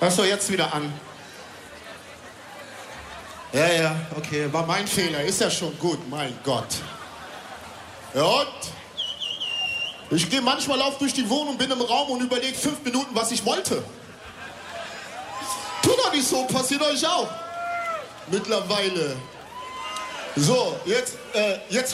Achso, jetzt wieder an. Ja, okay, war mein Fehler. Ist ja schon gut, mein Gott. Ja, und? Ich gehe manchmal auf durch die Wohnung, bin im Raum und überlege 5 Minuten, was ich wollte. Tut doch nicht so, passiert euch auch. Mittlerweile. So, jetzt